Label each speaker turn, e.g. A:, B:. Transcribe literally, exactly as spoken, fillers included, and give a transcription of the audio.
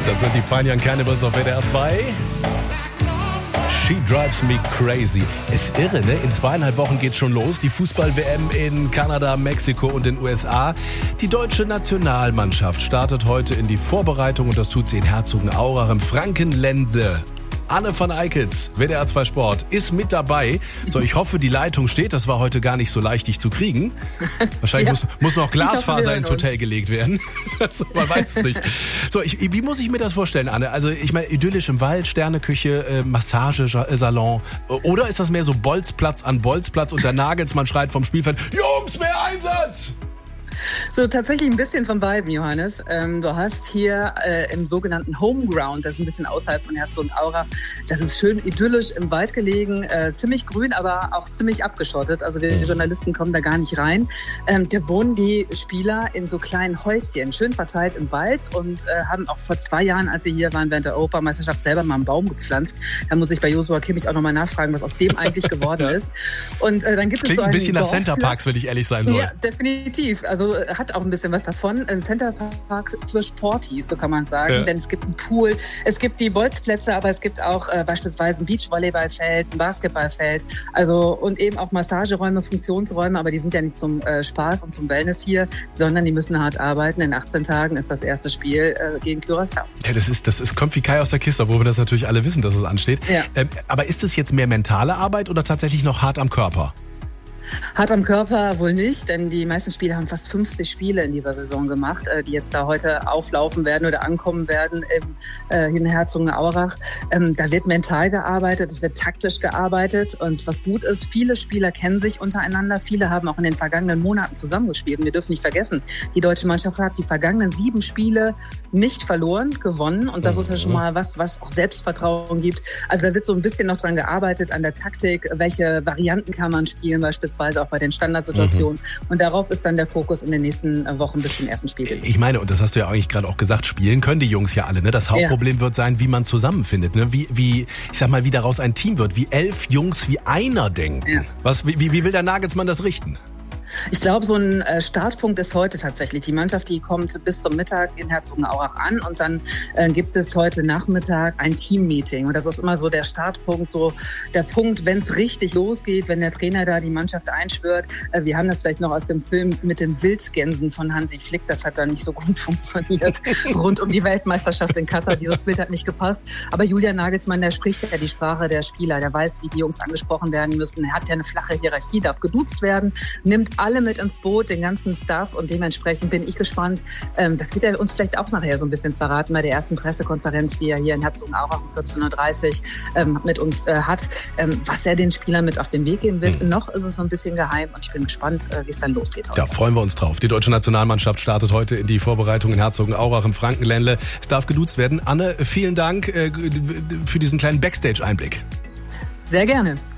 A: Das sind die Fine Young Cannibals auf W D R zwei. She Drives Me Crazy. Ist irre, ne? In zweieinhalb Wochen geht's schon los. Die Fußball-W M in Kanada, Mexiko und den U S A. Die deutsche Nationalmannschaft startet heute in die Vorbereitung und das tut sie in Herzogenaurach im Frankenländle. Anne van Eickels, W D R zwei Sport, ist mit dabei. So, ich hoffe, die Leitung steht. Das war heute gar nicht so leicht, dich zu kriegen. Wahrscheinlich ja. muss, muss noch Glasfaser hoffe, ins Hotel uns. gelegt werden. Man weiß es nicht. So, ich, wie muss ich mir das vorstellen, Anne? Also, ich meine, idyllisch im Wald, Sterneküche, äh, Massagesalon. Oder ist das mehr so Bolzplatz an Bolzplatz und der Nagelsmann schreit vom Spielfeld, Jungs, mehr Einsatz!
B: So, tatsächlich ein bisschen von beiden, Johannes. Ähm, du hast hier äh, im sogenannten Homeground, das ist ein bisschen außerhalb von Herzogenaurach, das ist schön idyllisch im Wald gelegen, äh, ziemlich grün, aber auch ziemlich abgeschottet. Also wir Journalisten kommen da gar nicht rein. Ähm, da wohnen die Spieler in so kleinen Häuschen, schön verteilt im Wald und äh, haben auch vor zwei Jahren, als sie hier waren während der Europameisterschaft, selber mal einen Baum gepflanzt. Da muss ich bei Joshua Kimmich auch nochmal nachfragen, was aus dem eigentlich geworden ist. Und äh, dann gibt
A: das
B: es so
A: ein bisschen nach Centerparks, wenn ich ehrlich sein soll.
B: Ja, definitiv. Also hat auch ein bisschen was davon. Ein Centerpark für Sporties, so kann man sagen. Ja. Denn es gibt einen Pool, es gibt die Bolzplätze, aber es gibt auch äh, beispielsweise ein Beachvolleyballfeld, ein Basketballfeld. Also und eben auch Massageräume, Funktionsräume, aber die sind ja nicht zum äh, Spaß und zum Wellness hier, sondern die müssen hart arbeiten. In achtzehn Tagen ist das erste Spiel äh, gegen Curaçao.
A: Ja, das ist, das ist, kommt wie Kai aus der Kiste, wo wir das natürlich alle wissen, dass es ansteht. Ja. Ähm, aber ist es jetzt mehr mentale Arbeit oder tatsächlich noch hart am Körper?
B: Hart am Körper wohl nicht, denn die meisten Spieler haben fast fünfzig Spiele in dieser Saison gemacht, die jetzt da heute auflaufen werden oder ankommen werden im, äh, in Herzogenaurach. Ähm, da wird mental gearbeitet, es wird taktisch gearbeitet und was gut ist, viele Spieler kennen sich untereinander, viele haben auch in den vergangenen Monaten zusammengespielt und wir dürfen nicht vergessen, die deutsche Mannschaft hat die vergangenen sieben Spiele nicht verloren, gewonnen und das ist ja schon mal was, was auch Selbstvertrauen gibt. Also da wird so ein bisschen noch dran gearbeitet an der Taktik, welche Varianten kann man spielen, beispielsweise auch bei den Standardsituationen. Mhm. Und darauf ist dann der Fokus in den nächsten Wochen bis zum ersten Spiel.
A: Ich meine, und das hast du ja eigentlich gerade auch gesagt, spielen können die Jungs ja alle. Ne? Das Hauptproblem ja. wird sein, wie man zusammenfindet. Ne? Wie, wie, ich sag mal, wie daraus ein Team wird. Wie elf Jungs wie einer denken. Ja. Was, wie, wie will der Nagelsmann das richten?
B: Ich glaube, so ein Startpunkt ist heute tatsächlich. Die Mannschaft, die kommt bis zum Mittag in Herzogenaurach an und dann äh, gibt es heute Nachmittag ein Team-Meeting. Und das ist immer so der Startpunkt, so der Punkt, wenn es richtig losgeht, wenn der Trainer da die Mannschaft einschwört. Äh, wir haben das vielleicht noch aus dem Film mit den Wildgänsen von Hansi Flick. Das hat da nicht so gut funktioniert. Rund um die Weltmeisterschaft in Katar. Dieses Bild hat nicht gepasst. Aber Julian Nagelsmann, der spricht ja die Sprache der Spieler. Der weiß, wie die Jungs angesprochen werden müssen. Er hat ja eine flache Hierarchie, darf geduzt werden, nimmt alle mit ins Boot, den ganzen Staff und dementsprechend bin ich gespannt. Ähm, das wird er uns vielleicht auch nachher so ein bisschen verraten bei der ersten Pressekonferenz, die er hier in Herzogenaurach um vierzehn Uhr dreißig ähm, mit uns äh, hat, ähm, was er den Spielern mit auf den Weg geben wird. Mhm. Noch ist es so ein bisschen geheim und ich bin gespannt, äh, wie es dann losgeht heute.
A: Ja, freuen wir uns drauf. Die deutsche Nationalmannschaft startet heute in die Vorbereitung in Herzogenaurach im Frankenländle. Es darf geduzt werden. Anne, vielen Dank äh, für diesen kleinen Backstage-Einblick.
B: Sehr gerne.